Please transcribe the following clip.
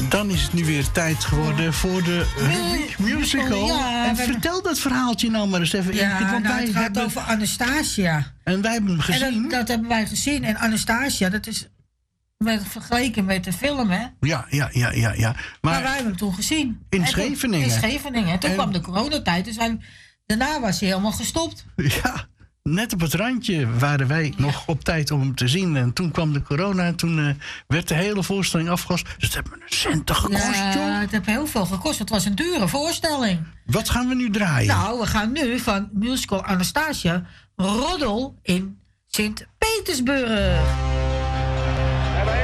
Dan is het nu weer tijd geworden voor de musical. Ja, en vertel dat verhaaltje nou maar eens even. Ja, het gaat over Anastasia. En wij hebben hem gezien. En dat hebben wij gezien. En Anastasia, dat is vergeleken met de film, hè? Ja. Maar wij hebben hem toen gezien. In Scheveningen. In Scheveningen. En toen kwam de coronatijd. Dus daarna was hij helemaal gestopt. Ja. Net op het randje waren wij nog op tijd om hem te zien. En toen kwam de corona en toen werd de hele voorstelling afgelast. Dus het heeft me een centen gekost, joh. Ja, het heeft heel veel gekost. Het was een dure voorstelling. Wat gaan we nu draaien? Nou, we gaan nu van musical Anastasia Roddel in Sint-Petersburg.